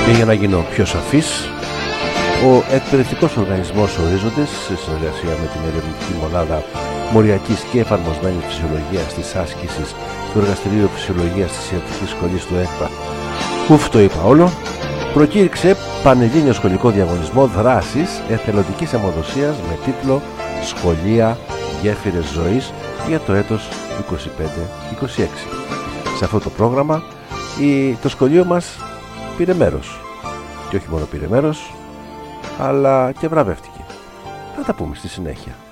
Και για να γίνω πιο σαφής, ο εκπαιδευτικός οργανισμός Ορίζοντες, σε συνεργασία με την ερευνητική μονάδα μοριακής και εφαρμοσμένης φυσιολογίας της άσκησης του Εργαστηρίου Φυσιολογίας της Ιατρικής Σχολής του ΕΚΠΑ, ουφ το είπα όλο, προκήρυξε πανελλήνιο σχολικό διαγωνισμό δράσης εθελοντικής αιμοδοσίας με τίτλο «Σχολεία Γέφυρες Ζωής» για το έτος 25-26. Σε αυτό το πρόγραμμα το σχολείο μας πήρε μέρος. Και όχι μόνο πήρε μέρος, αλλά και βραβεύτηκε. Θα τα πούμε στη συνέχεια.